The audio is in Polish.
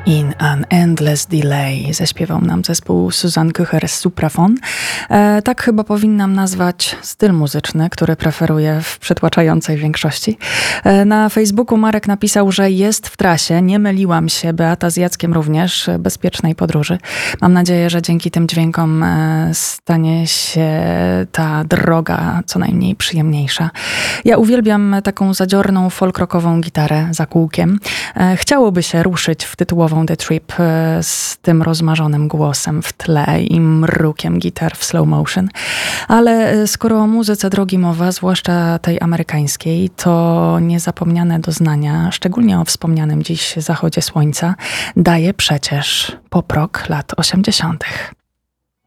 In an Endless Delay zaśpiewał nam zespół Suzanne Kucher z Supraphon. Tak chyba powinnam nazwać styl muzyczny, który preferuję w przytłaczającej większości. Na Facebooku Marek napisał, że jest w trasie, nie myliłam się, Beata z Jackiem również, bezpiecznej podróży. Mam nadzieję, że dzięki tym dźwiękom stanie się ta droga co najmniej przyjemniejsza. Ja uwielbiam taką zadziorną folk-rockową gitarę za kółkiem. Chciałoby się ruszyć w tytułową The Trip z tym rozmarzonym głosem w tle i mrukiem gitar w slow motion. Ale skoro o muzyce drogi mowa, zwłaszcza tej amerykańskiej, to niezapomniane doznania, szczególnie o wspomnianym dziś zachodzie słońca, daje przecież pop rock lat 80.